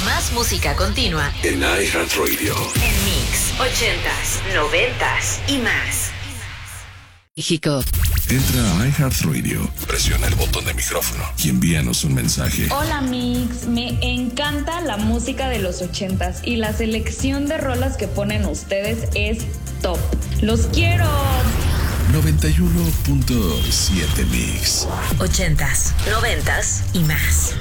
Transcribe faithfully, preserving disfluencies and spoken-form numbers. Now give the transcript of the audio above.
Más música continua en iHeartRadio. En Mix, ochentas, noventas y más. México. Entra a iHeartRadio, presiona el botón de micrófono y envíanos un mensaje. Hola Mix, me encanta la música de los ochentas y la selección de rolas que ponen ustedes es top. ¡Los quiero! noventa y uno punto siete Mix. Ochentas, noventas y más.